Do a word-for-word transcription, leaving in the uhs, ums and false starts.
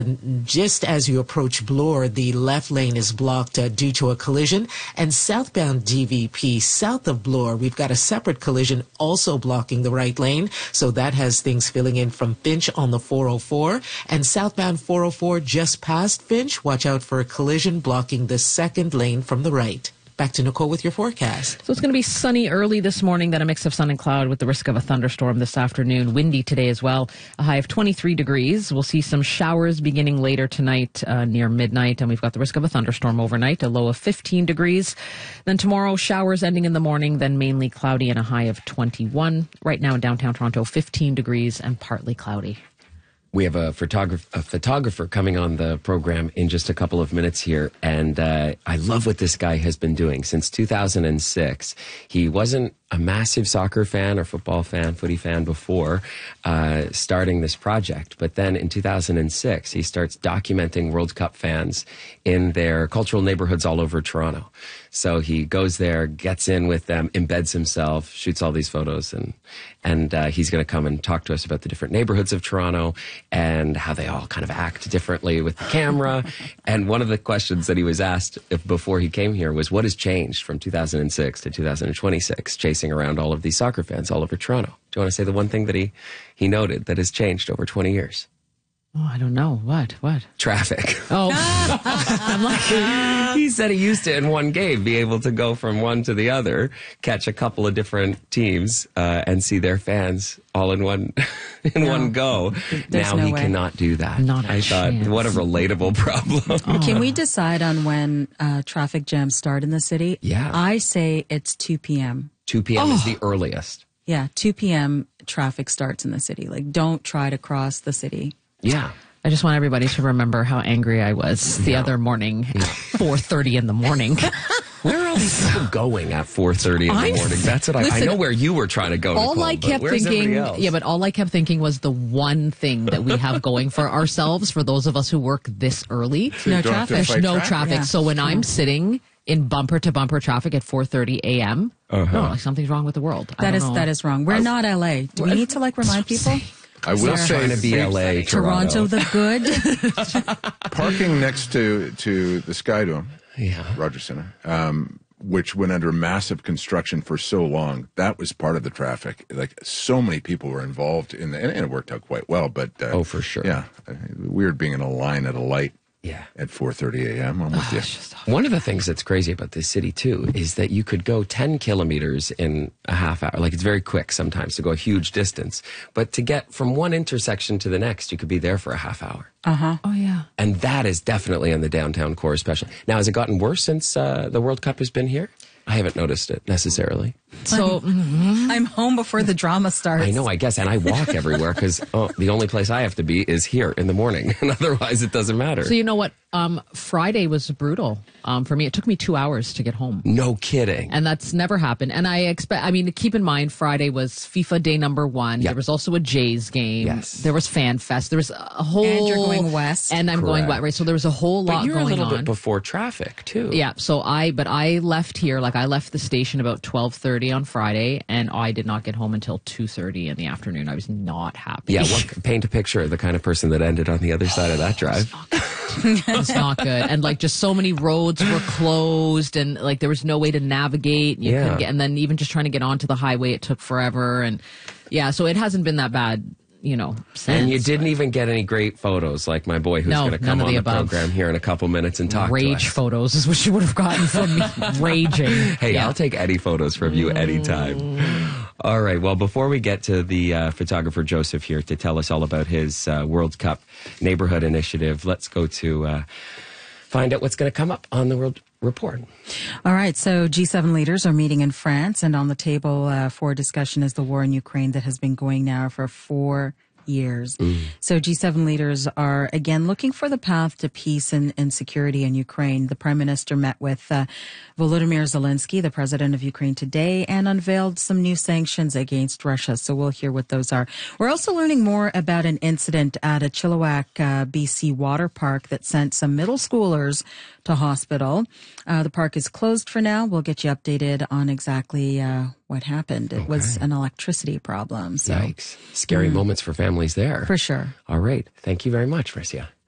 Just as you approach Bloor, the left lane is blocked uh, due to a collision. And southbound D V P, south of Bloor, we've got a separate collision also blocking the right lane. So that has things filling in from Finch on the four oh four. And southbound four oh four just past Finch, watch out for a collision blocking the second lane from the right. Back to Nicole with your forecast. So it's going to be sunny early this morning, then a mix of sun and cloud with the risk of a thunderstorm this afternoon. Windy today as well. A high of twenty-three degrees. We'll see some showers beginning later tonight uh, near midnight, and we've got the risk of a thunderstorm overnight, a low of fifteen degrees. Then tomorrow, showers ending in the morning, then mainly cloudy and a high of twenty-one. Right now in downtown Toronto, fifteen degrees and partly cloudy. We have a, photograph- a photographer coming on the program in just a couple of minutes here, and uh, I love what this guy has been doing since two thousand six. He wasn't a massive soccer fan or football fan, footy fan before uh, starting this project, but then in two thousand six, he starts documenting World Cup fans in their cultural neighborhoods all over Toronto. So he goes there, gets in with them, embeds himself, shoots all these photos, and and uh, he's going to come and talk to us about the different neighborhoods of Toronto and how they all kind of act differently with the camera. And one of the questions that he was asked if, before he came here was, what has changed from two thousand six to two thousand twenty-six, chasing around all of these soccer fans all over Toronto? Do you want to say the one thing that he, he noted that has changed over twenty years? Oh, I don't know. What? What? Traffic. Oh, I'm like, he said he used to, in one game, be able to go from one to the other, catch a couple of different teams, uh, and see their fans all in one in No, one go. Now no he way. cannot do that. Not a I thought, chance. what a relatable problem. Can we decide on when uh, traffic jams start in the city? Yeah. I say it's two p.m. two p.m. is the earliest. Yeah, two p.m. traffic starts in the city. Like, don't try to cross the city. Yeah. I just want everybody to remember how angry I was the other morning at four thirty in the morning. Where are all these people going at four thirty in the I'm- morning? That's what I, I Listen, know where you were trying to go, All Nicole, I but kept where's thinking, everybody else? yeah, but all I kept thinking was the one thing that we have going for ourselves, for those of us who work this early, No you don't have to traffic. there's fight no traffic. traffic. Yeah. So when I'm sitting in bumper to bumper traffic at four thirty a.m., no, like something's wrong with the world. I That don't is know. that is wrong. We're not L A. Do we need to like remind people? I will Not say, trying to be L A, Toronto, the good. parking next to, to the Sky Dome, Yeah. Rogers Center, um, which went under massive construction for so long, that was part of the traffic. Like, so many people were involved in the, and, and it worked out quite well. But uh, Oh, for sure. yeah, uh, weird being in a line at a light Yeah. at four thirty a.m. I'm with you. One of the things that's crazy about this city, too, is that you could go ten kilometers in a half hour. Like, it's very quick sometimes to go a huge distance. But to get from one intersection to the next, you could be there for a half hour. Uh-huh. Oh, yeah. And that is definitely in the downtown core, especially. Now, has it gotten worse since uh, the World Cup has been here? I haven't noticed it necessarily. So I'm home before the drama starts. I know, I guess. And I walk everywhere because oh, the only place I have to be is here in the morning. And otherwise, it doesn't matter. So you know what? Um, Friday was brutal um, for me. It took me two hours to get home. No kidding. And that's never happened. And I expect, I mean, keep in mind, Friday was FIFA day number one. Yeah. There was also a Jays game. Yes. There was Fan Fest. There was a whole. And you're going west. And I'm going Correct. west, right? So there was a whole lot But you're a going little on. bit before traffic, too. Yeah. So I, but I left here, like I left the station about twelve thirty on Friday, and I did not get home until two thirty in the afternoon. I was not happy. Yeah, what, paint a picture of the kind of person that ended on the other side of that drive. It's not good. And like just so many roads were closed and like there was no way to navigate. You Yeah. couldn't get, and then even just trying to get onto the highway, it took forever. And yeah, so it hasn't been that bad, you know, since. And you didn't even get any great photos like my boy who's No, going to none come of on the the above. program here in a couple minutes and talk to Rage us. photos is what you would have gotten from me. Raging. Hey, Yeah. I'll take any photos from you anytime. All right. Well, before we get to the uh, photographer Joseph here to tell us all about his uh, World Cup neighborhood initiative, let's go to uh, find out what's going to come up on the World Report. All right, so G seven leaders are meeting in France, and on the table uh, for discussion is the war in Ukraine that has been going now for four years. So G seven leaders are again looking for the path to peace and, and security in Ukraine. The Prime Minister met with uh, Volodymyr Zelensky, the President of Ukraine, today and unveiled some new sanctions against Russia. So we'll hear what those are. We're also learning more about an incident at a Chilliwack, uh, B C water park that sent some middle schoolers to hospital. Uh, the park is closed for now. We'll get you updated on exactly uh, what happened. It was an electricity problem. So Yikes. Scary moments for families there. for sure. All right. Thank you very much, Marcia.